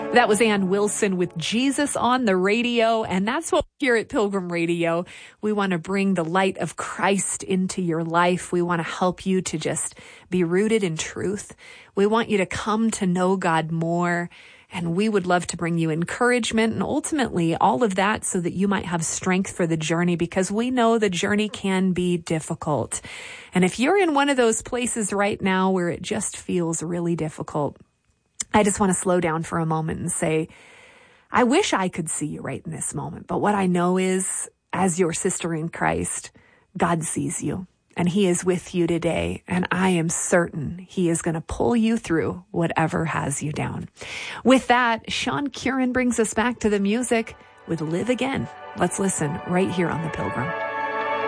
That was Ann Wilson with Jesus on the Radio, and that's what here at Pilgrim Radio. We want to bring the light of Christ into your life. We want to help you to just be rooted in truth. We want you to come to know God more, and we would love to bring you encouragement and ultimately all of that so that you might have strength for the journey, because we know the journey can be difficult. And if you're in one of those places right now where it just feels really difficult, I just want to slow down for a moment and say, I wish I could see you right in this moment. But what I know is, as your sister in Christ, God sees you and he is with you today. And I am certain he is going to pull you through whatever has you down. With that, Sean Curran brings us back to the music with Live Again. Let's listen right here on The Pilgrim.